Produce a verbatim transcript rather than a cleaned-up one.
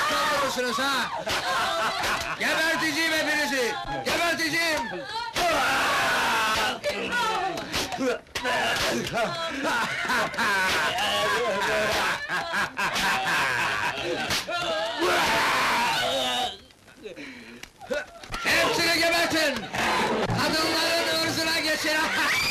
kaldırırsınız ha? Geberteceğim hepinizi! Geberteceğim! Hepsini gebertin! Kadınların ırzına geçin!